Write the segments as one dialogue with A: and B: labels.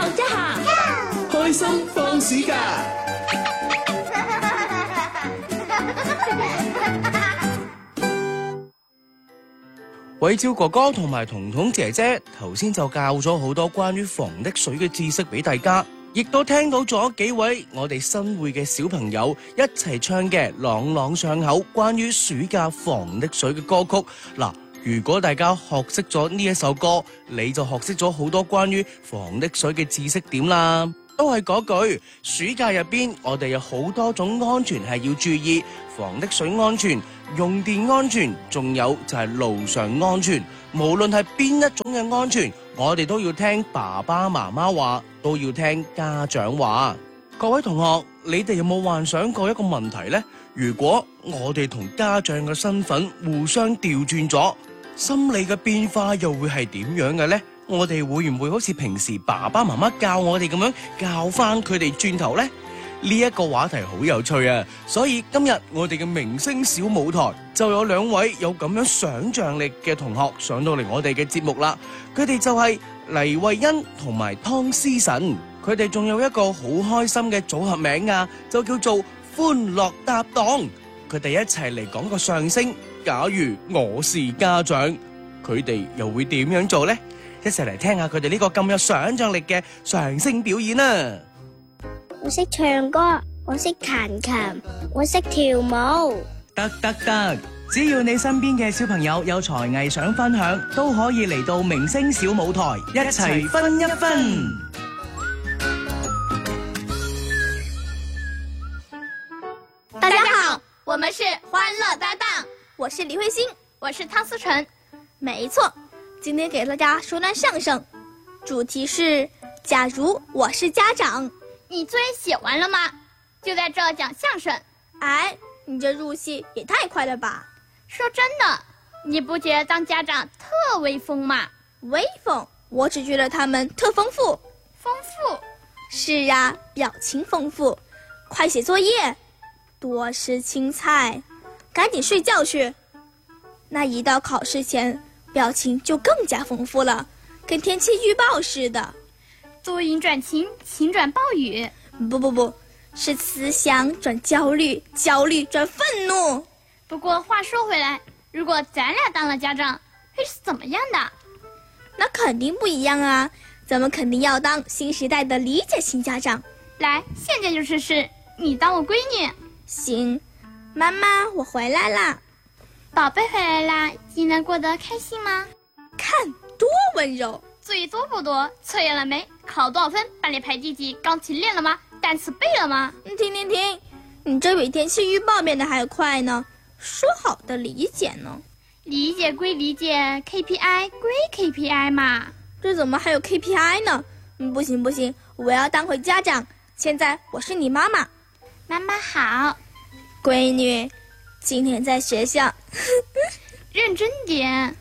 A: 大家好，
B: 開心放暑假。偉超哥哥同埋彤彤姐姐頭先就教咗好多關於防溺水嘅知識俾大家，亦都聽到咗幾位我哋新會嘅小朋友一齊唱嘅朗朗上口關於暑假防溺水嘅歌曲。嗱，如果大家學識咗呢一首歌，你就學識咗好多關於防溺水嘅知識點啦。都係嗰句，暑假入邊我哋有好多種安全係要注意，防溺水安全、用電安全，仲有就係路上安全。無論係邊一種嘅安全，我哋都要聽爸爸媽媽話，都要聽家長話。各位同學，你哋有冇幻想過一個問題呢？如果我哋同家長嘅身份互相調轉咗，心理嘅變化又會係點樣嘅呢？我哋會唔會好似平時爸爸媽媽教我哋咁樣教翻佢哋轉頭呢？呢一個話題好有趣啊！所以今日我哋嘅明星小舞台就有兩位有咁樣想像力嘅同學上到嚟我哋嘅節目啦。佢哋就係黎慧欣同埋湯思辰，佢哋仲有一個好開心嘅組合名啊，就叫做歡樂搭檔。佢哋一齊嚟講個相聲，假如我是家長，佢哋又會點樣做呢？一齊嚟聽下佢哋呢個咁有想像力嘅相聲表演啊！
C: 我識唱歌，我識彈琴，我識跳舞。
B: 得，只要你身邊嘅小朋友有才藝想分享，都可以嚟到明星小舞台，一齊分一分。
A: 大家好，我們是歡樂搭檔，我是李慧欣，我是湯思辰。沒錯，今天給大家說段相聲，主題是假如我是家長。
D: 你作業寫完了嗎？就在這講相聲。
A: 哎，你這入戲也太快了吧！
D: 說真的，你不覺得當家長特威風嗎？
A: 威風？我只覺得他們特豐富。
D: 豐富？
A: 是啊，表情豐富。快寫作業，多吃青菜，趕緊睡覺去。那一到考試前，表情就更加豐富了，跟天氣預報似的。
D: 多雲轉晴，晴轉暴雨。
A: 不，是思想轉焦慮，焦慮轉憤怒。
D: 不過話說回來，如果咱倆當了家長，會是怎麼樣的？
A: 那肯定不一樣啊！咱們肯定要當新時代的理解型家長。
D: 來，現在就試試，你當我閨女。
A: 行，媽媽，我回來啦。
D: 寶貝回來啦，今天過得開心嗎？
A: 看，多溫柔。
D: 作業多不多？測驗了沒？考多少分？班裡排第幾？鋼琴練了嗎？單詞背了嗎？
A: 停，你這比天氣預報變得還快呢。說好的理解呢？
D: 理解歸理解， KPI 歸 KPI 嘛。
A: 這怎麼還有 KPI 呢？不行，我要當回家長。現在我是你媽媽。
D: 媽媽好。
A: 閨女，今天在學校
D: 認真點。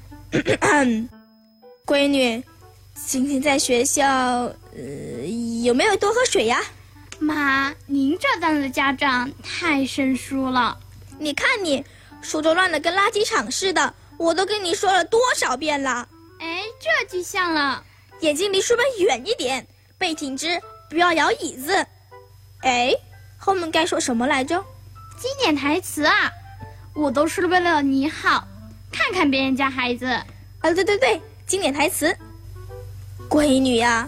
A: 閨女，今天在學校有沒有多喝水呀？
D: 媽，您這當的家長太生疏了。
A: 你看你書桌亂得跟垃圾場似的，我都跟你說了多少遍了。
D: 哎，這就像了。
A: 眼睛離書本遠一點，背挺直，不要搖椅子。哎，後面該說什麼來着？
D: 經典台詞啊，我都是為了你好。看看別人家孩子。
A: 啊，對，經典台詞。閨女呀，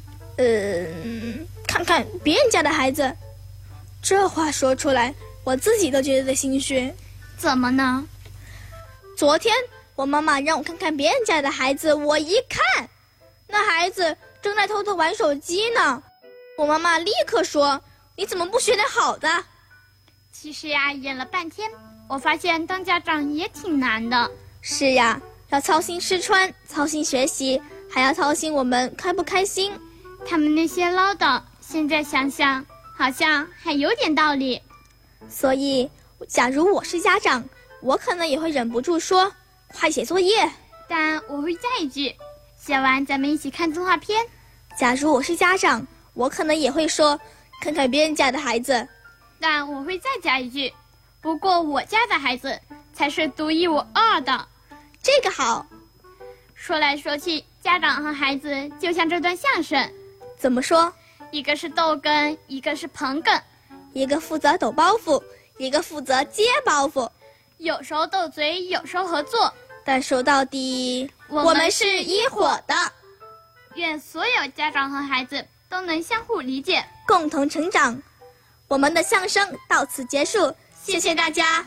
A: 看看別人家的孩子。這話說出來，我自己都覺得心虛。
D: 怎麼呢？
A: 昨天我媽媽讓我看看別人家的孩子，我一看，那孩子正在偷偷玩手機呢。我媽媽立刻說：“你怎麼不學點好的？”
D: 其實呀，演了半天，我發現當家長也挺難的。
A: 是呀，要操心吃穿，操心學習，還要操心我們開不開心。
D: 他們那些嘮叨，現在想想，好像還有點道理。
A: 所以，假如我是家長，我可能也會忍不住說：“快寫作業。”
D: 但我會加一句：“寫完咱們一起看動畫片。”
A: 假如我是家長，我可能也會說：“看看別人家的孩子。”
D: 但我會再加一句：“不過我家的孩子才是獨一無二的。”
A: 這個好。
D: 說來說去，家長和孩子就像這段相聲。
A: 怎么说？
D: 一个是逗哏，一个是捧哏，
A: 一个负责抖包袱，一个负责接包袱，
D: 有时候斗嘴，有时候合作，
A: 但说到底，我们是一伙的。
D: 愿所有家长和孩子都能相互理解，
A: 共同成長。我們的相聲到此結束，謝謝大家。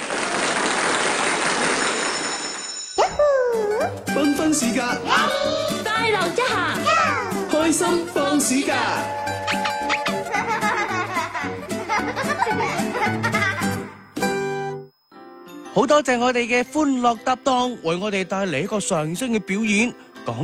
E: 繽紛市集，
F: 快樂一下，
E: 開心放暑假。
B: 好多謝我哋嘅歡樂搭檔，為我哋帶嚟一個上升嘅表演。